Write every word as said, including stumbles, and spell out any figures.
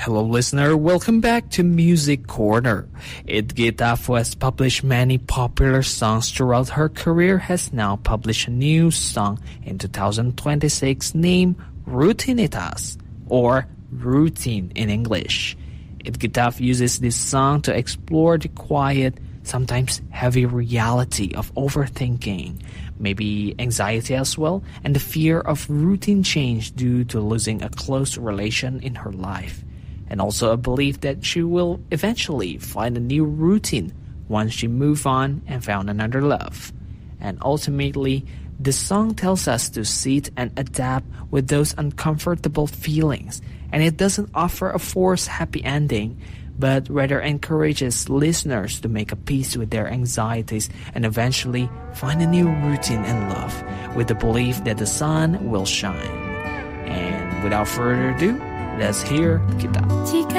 Hello listener, welcome back to Music Corner. Edgita, who has published many popular songs throughout her career, has now published a new song in two thousand twenty-six named Routinitas, or Routine in English. Edgita uses this song to explore the quiet, sometimes heavy reality of overthinking, maybe anxiety as well, and the fear of routine change due to losing a close relation in her life. And also a belief that she will eventually find a new routine once she moves on and found another love. And ultimately, the song tells us to sit and adapt with those uncomfortable feelings, and it doesn't offer a forced happy ending, but rather encourages listeners to make a peace with their anxieties and eventually find a new routine and love, with the belief that the sun will shine. And without further ado, let's hear Kita.